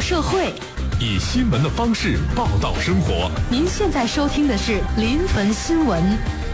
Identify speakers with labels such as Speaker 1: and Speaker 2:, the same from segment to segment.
Speaker 1: 社会，
Speaker 2: 以新闻的方式报道生活。
Speaker 1: 您现在收听的是临汾新闻。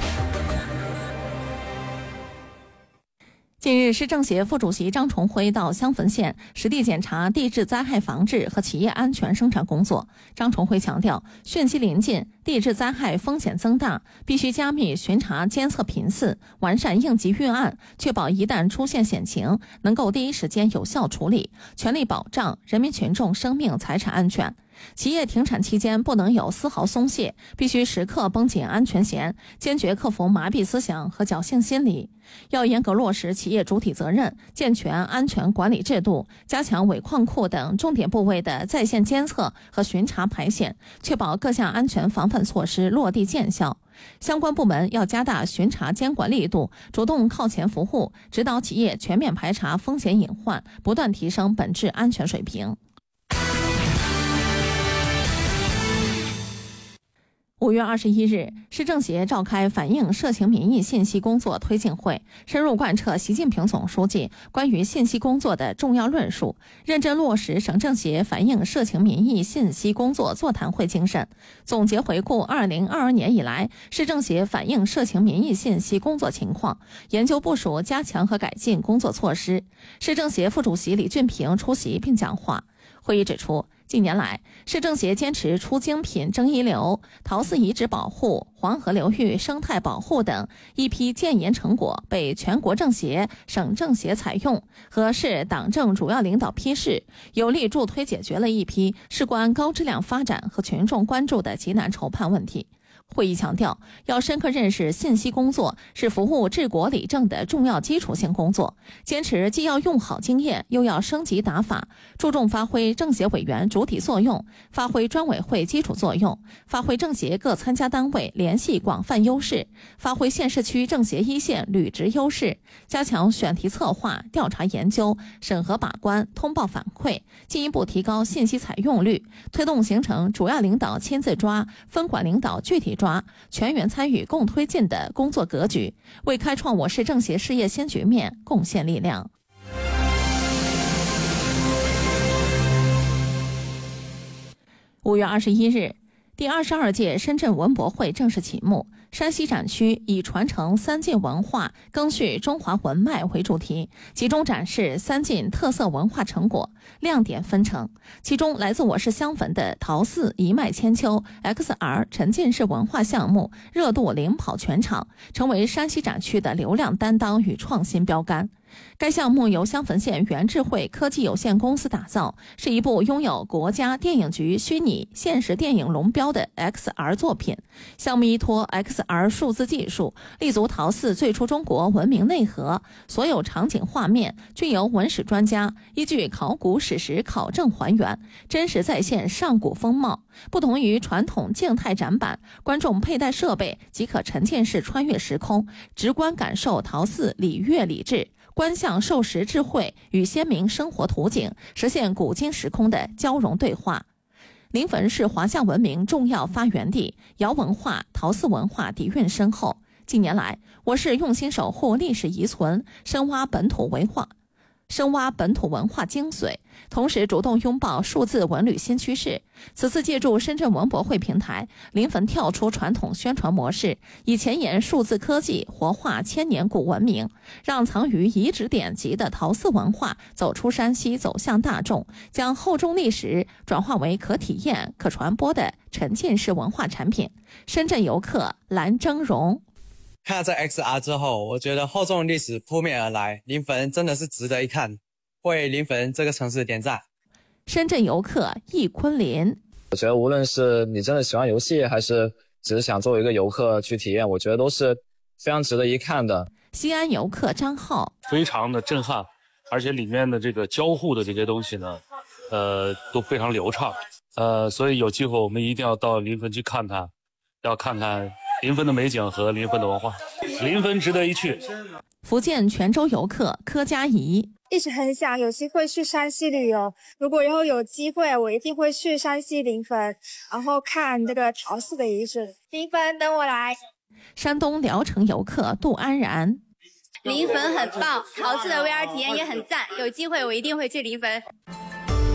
Speaker 3: 近日，市政协副主席张崇辉到襄汾县实地检查地质灾害防治和企业安全生产工作。张崇辉强调，汛期临近，地质灾害风险增大，必须加密巡查监测频次，完善应急预案，确保一旦出现险情，能够第一时间有效处理，全力保障人民群众生命财产安全。企业停产期间不能有丝毫松懈，必须时刻绷紧安全弦，坚决克服麻痹思想和侥幸心理。要严格落实企业主体责任，健全安全管理制度，加强尾矿库等重点部位的在线监测和巡查排险，确保各项安全防范措施落地见效。相关部门要加大巡查监管力度，主动靠前扶护，指导企业全面排查风险隐患，不断提升本质安全水平。5月21日，市政协召开反映社情民意信息工作推进会，深入贯彻习近平总书记关于信息工作的重要论述，认真落实省政协反映社情民意信息工作座谈会精神，总结回顾2022年以来市政协反映社情民意信息工作情况，研究部署加强和改进工作措施。市政协副主席李俊平出席并讲话。会议指出，近年来，市政协坚持出精品争一流，陶寺遗址保护、黄河流域生态保护等一批建言成果被全国政协、省政协采用和市党政主要领导批示，有力助推解决了一批事关高质量发展和群众关注的急难愁盼问题。会议强调，要深刻认识信息工作是服务治国理政的重要基础性工作，坚持既要用好经验，又要升级打法，注重发挥政协委员主体作用，发挥专委会基础作用，发挥政协各参加单位联系广泛优势，发挥县市区政协一线履职优势，加强选题策划、调查研究、审核把关、通报反馈，进一步提高信息采用率，推动形成主要领导亲自抓、分管领导具体抓、全员参与共推进的工作格局，为开创我市政协事业新局面贡献力量。5月21日，第22届深圳文博会正式启幕。山西展区以传承三晋文化、赓续中华文脉为主题，集中展示三晋特色文化成果，亮点纷呈。其中，来自我市襄汾的陶寺一脉千秋 XR 沉浸式文化项目热度领跑全场，成为山西展区的流量担当与创新标杆。该项目由襄汾县原智慧科技有限公司打造，是一部拥有国家电影局虚拟现实电影龙标的 XR 作品。项目依托 XR 数字技术，立足陶寺最初中国文明内核，所有场景画面均由文史专家依据考古史实考证还原，真实再现上古风貌。不同于传统静态展板，观众佩戴设备即可沉浸式穿越时空，直观感受陶寺礼乐礼制、观象授时智慧与鲜明生活图景，实现古今时空的交融对话。临汾是华夏文明重要发源地，窑文化、陶寺文化底蕴深厚。近年来，我市用心守护历史遗存，深挖本土文化精髓，同时主动拥抱数字文旅新趋势。此次借助深圳文博会平台，临汾跳出传统宣传模式，以前沿数字科技活化千年古文明，让藏于遗址典籍的陶寺文化走出山西，走向大众，将厚重历史转化为可体验、可传播的沉浸式文化产品。深圳游客蓝峥嵘。
Speaker 4: 看了这 XR 之后，我觉得厚重历史扑面而来，临汾真的是值得一看，为临汾这个城市点赞。
Speaker 3: 深圳游客易坤林，
Speaker 5: 我觉得无论是你真的喜欢游戏，还是只是想作为一个游客去体验，我觉得都是非常值得一看的。
Speaker 3: 西安游客张浩，
Speaker 6: 非常的震撼，而且里面的这个交互的这些东西呢，都非常流畅。所以有机会我们一定要到临汾去看它，要看看临汾的美景和临汾的文化，临汾值得一去。
Speaker 3: 福建泉州游客柯佳怡，
Speaker 7: 一直很想有机会去山西旅游，如果以后有机会，我一定会去山西临汾，然后看这个陶寺的遗址。临汾等我来。
Speaker 3: 山东聊城游客杜安然，
Speaker 8: 临汾很棒，陶寺的 VR 体验也很赞，有机会我一定会去临汾。